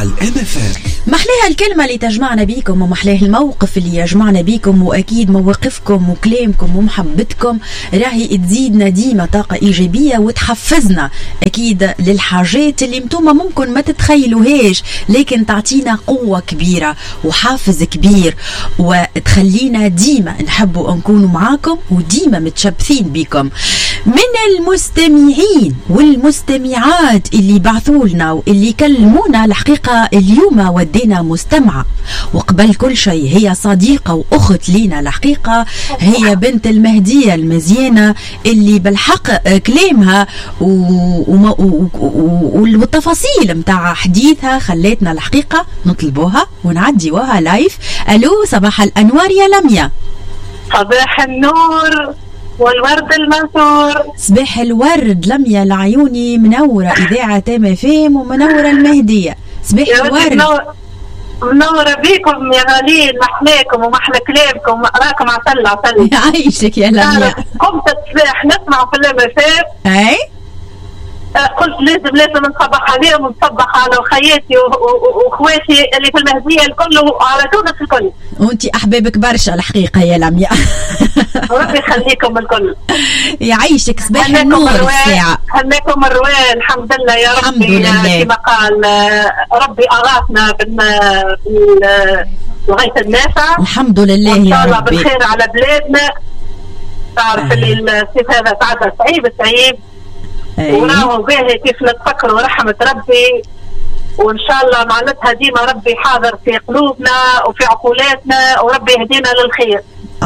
على الMFM. محلاها الكلمة اللي تجمعنا بيكم ومحلاه الموقف اللي يجمعنا بيكم، وأكيد مواقفكم وكلامكم ومحبتكم راهي تزيدنا ديما طاقة إيجابية وتحفزنا أكيد للحاجات اللي انتوما ممكن ما تتخيلوهاش، لكن تعطينا قوة كبيرة وحافز كبير وتخلينا ديما نحبوا نكونوا معاكم وديما متشبثين بيكم. من المستمعين والمستمعات اللي بعثوا لنا واللي كلمونا الحقيقة اليوم ودينا مستمعة، وقبل كل شيء هي صديقة وأخت لينا الحقيقة، هي بنت المهدية المزيانة اللي بالحق كلامها والتفاصيل متاع حديثها خلتنا الحقيقة نطلبوها ونعديوها لايف. ألو، صباح الأنوار يا لميا. صباح النور والورد المنثور. صباح الورد لميا العيوني، منورة إذاعة MFM ومنورة المهدية. صباح الورد. منورة بيكم يا غالين، محلاكم ومحلى كلامكم، راكم عسل. يعيشك يا لميا. قمت الصباح نسمع في الMFM، اي قلت لازم نصبح عليهم ونصبح على خياتي واخواتي اللي في المهدية الكل وعلى تونس الكل. وانتي احبابك برشا الحقيقة يا لميا. ربي يخليكم الكل. يعيشك. صباح النور الساعة. هناكم مروان. الحمد لله يا ربي. الحمد لله. كما قال ربي أغاثنا بالغاية النافع. الحمد لله يا ربي. إن شاء الله بالخير على بلادنا. تعرف اللي الصيف هذا تعدى صعيب وراهو باهي كيف نتفكر ورحمة ربي، وإن شاء الله معناتها ديما ربي حاضر في قلوبنا وفي عقولاتنا وربي يهدينا للخير.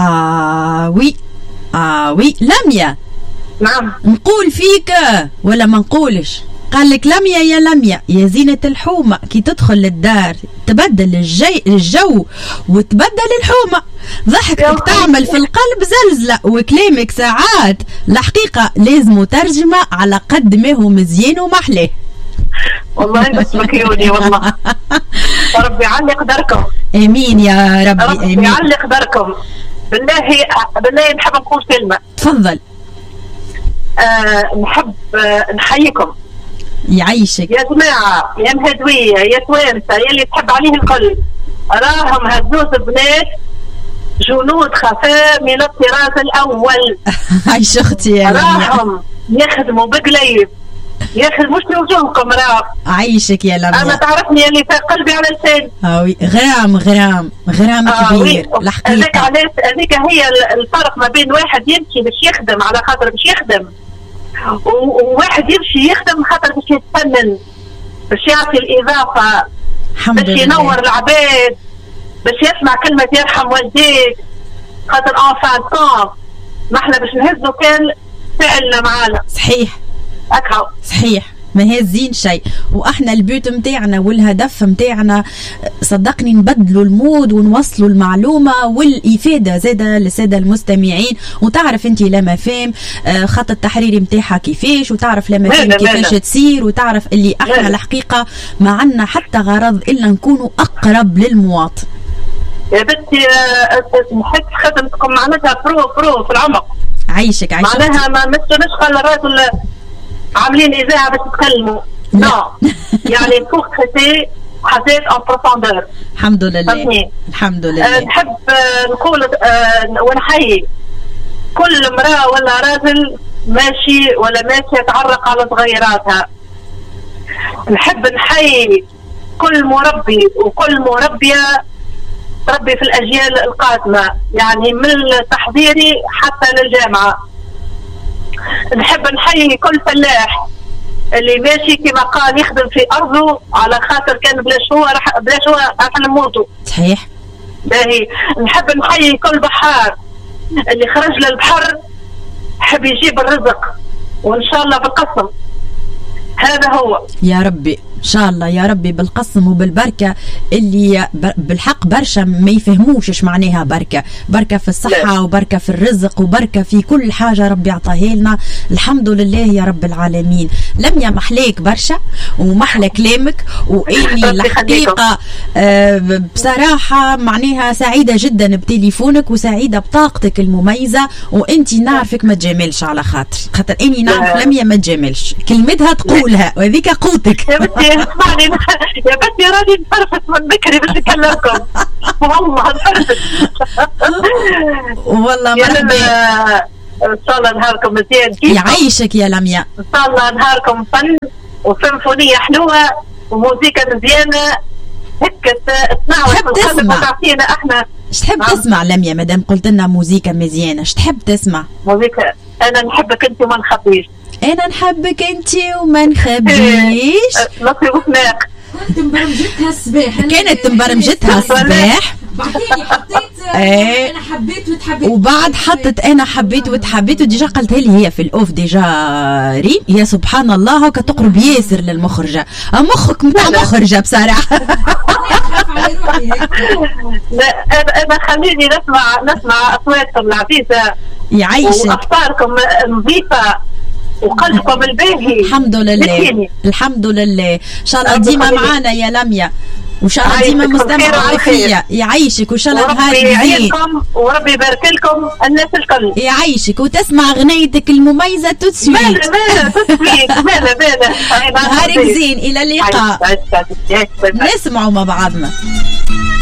وي لميا. نعم. نقول فيك ولا ما نقولش؟ قال لك لميا يا لميا يا زينة الحومة، كي تدخل للدار تبدل الجو وتبدل الحومة، ضحكتك تعمل في القلب زلزلة، وكلامك ساعات الحقيقة لازم ترجمة على قد ما هو مزيان ومحلاه. والله انت تبكيوني والله. ربي يعلي قدركم. امين يا ربي. ربي امين. يعلي قدركم. بالله نحب نقول كلمة. تفضل. نحب نحييكم. يعيشك يا جماعة، يا مهدوية، يا توانسة، يا اللي تحب عليه الكل، راهم هزوز بنات جنود خفاء من الطراز الأول. عايش أختي يا لميا. راهم يخدموا بقليب، يخدموا مش بوجوهكم. راه عايشك يا لميا. أنا تعرفني اللي في قلبي على لساني. غرام كبير الحقيقة. هذيك هي الفرق ما بين واحد يمشي باش يخدم على خاطر باش يخدم، وواحد يمشي يخدم خاطر باش يتفنن، باش يعطي الإضافة، باش ينور العباد، باش يسمع كلمة يرحم والديك، خاطر انفان ما احنا باش نهزوا كان فعلنا معانا. صحيح أكهو. صحيح، ما هزين شيء، واحنا البيوت متاعنا والهدف متاعنا صدقني نبدلوا المود ونوصلوا المعلومه والافاده زاده للساده المستمعين. وتعرف انت لما فهم خط التحريري متاعها كيفاش، وتعرف لما فهم كيفاش تصير، وتعرف اللي احنا الحقيقه ما عندنا حتى غرض الا نكونوا اقرب للمواطن. يا بنتي نحس خدمتكم معناتها برو في العمق. عيشك معناها ما مش خلى الراجل عاملين إذاعة باش تتكلموا. لا يعني فوق تريتي حاجات ان بروفوندور. الحمد لله. الحمد لله. نحب نقول ونحيي كل امرأة ولا راجل ماشي ولا ماشية تعرق على صغيراتها. نحب نحيي كل مربي وكل مربية تربي في الأجيال القادمة، يعني من التحضيري حتى للجامعة. نحب نحيي كل فلاح اللي ماشي كما قال يخدم في أرضه على خاطر كان بلاش هو راح نموتوا. صحيح. باهي. نحب نحيي كل بحار اللي خرج للبحر حب يجيب الرزق، وإن شاء الله بالقسم. هذا هو يا ربي ان شاء الله يا ربي بالقسم وبالبركه اللي بالحق برشا ما يفهموش ايش معناها بركه في الصحه وبركه في الرزق وبركه في كل حاجه ربي عطاها لنا. الحمد لله يا رب العالمين. لميا محلاك برشا ومحلى كلامك، واني الحقيقه بصراحه معناها سعيده جدا بتليفونك وسعيده بطاقتك المميزه، وانتي نعرفك ما تجاملش على خاطر اني نعرف لميا ما تجاملش، كلمتها تقولها وهذيك قوتك. يا بنتي اسمعني يا بنتي راني نفرفت من بكري باش نكلمكم. والله نفرفت. والله مرحبا. ان شاء الله نهاركم مزيان. يعيشك يا لميا. ان شاء الله نهاركم فن وسيمفونيه حلوه وموسيقى مزيانه هكا تسمعوا. تحب تسمع؟ تعطينا احنا. اش تحب تسمع لميا مادام قلت لنا موسيقى مزيانه؟ اش تحب تسمع؟ موسيقى. انا نحبك انت وما نخبيش. انا نحبك انت وما نخبيش. نصي وفناق. كنت مبرمجتها الصباح. كانت مبرمجتها الصباح. بعدين حطيت انا حبيت وتحبيت. وبعد حطت انا حبيت وتحبيت وديجا قلتها لي هي في الاوف ديجا ريم. يا سبحان الله هكا تقرب ياسر للمخرجه. مخك نتاع مخرجه بصراحه. لا انا خليني نسمع اصواتكم العزيزه. يعيشك. وافكاركم نظيفه وقلبكم الباهي. الحمد لله الحمد لله. ان شاء الله ديما معانا يا لميا وان شاء الله ديما مستمعه فيا. يعيشك وان شاء الله نهار مزيان وربي يبارك لكم الناس الكل. يعيشك وتسمع غنيتك المميزه تسويت. مالا تسويت مالا نهارك زين. الى اللقاء. نسمعوا مع بعضنا.